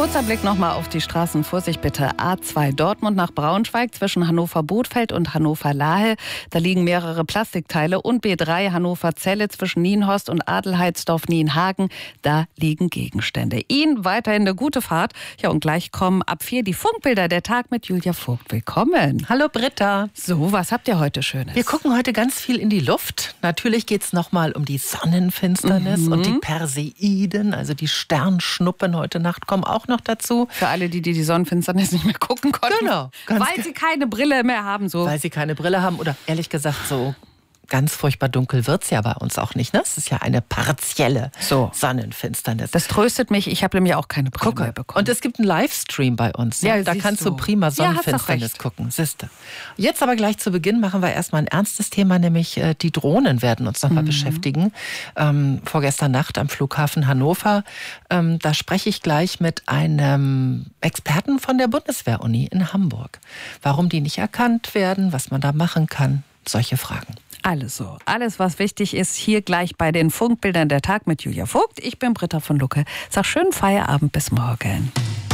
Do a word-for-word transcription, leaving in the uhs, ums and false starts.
Kurzer Blick nochmal auf die Straßen. Vorsicht bitte. A zwei Dortmund nach Braunschweig zwischen Hannover-Bothfeld und Hannover-Lahe. Da liegen mehrere Plastikteile. Und B drei Hannover-Celle zwischen Nienhorst und Adelheidsdorf-Nienhagen. Da liegen Gegenstände. Ihnen weiterhin eine gute Fahrt. Ja, und gleich kommen ab vier die Funkbilder. Der Tag mit Julia Vogt. Willkommen. Hallo Britta. So, was habt ihr heute Schönes? Wir gucken heute ganz viel in die Luft. Natürlich geht es nochmal um die Sonnenfinsternis Mhm. und die Perseiden, also die Sternschnuppen heute Nacht kommen auch noch dazu. Für alle, die, die die Sonnenfinsternis nicht mehr gucken konnten. Genau. Ganz Weil sie keine Brille mehr haben. So. Weil sie keine Brille haben oder ehrlich gesagt so ganz furchtbar dunkel wird es ja bei uns auch nicht. Ne? Es ist ja eine partielle So. Sonnenfinsternis. Das tröstet mich. Ich habe nämlich auch keine Brille Gucke. mehr bekommen. Und es gibt einen Livestream bei uns. Ja, da siehst kannst du. du prima Ja, hast doch Sonnenfinsternis recht. gucken. Siehste. Jetzt aber gleich zu Beginn machen wir erstmal ein ernstes Thema, nämlich äh, die Drohnen werden uns nochmal Mhm. beschäftigen. Ähm, vorgestern Nacht am Flughafen Hannover. Ähm, da spreche ich gleich mit einem Experten von der Bundeswehr-Uni in Hamburg. Warum die nicht erkannt werden, was man da machen kann. Solche Fragen. Alles so. Alles, was wichtig ist, hier gleich bei den Funkbildern der Tag mit Julia Vogt. Ich bin Britta von Lucke. Sag schönen Feierabend, bis morgen.